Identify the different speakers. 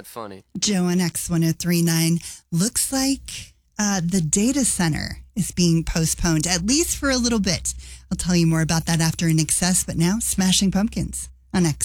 Speaker 1: not funny.
Speaker 2: Joe on X1039. Looks like the data center is being postponed, at least for a little bit. I'll tell you more about that after In Excess, but now Smashing Pumpkins on X.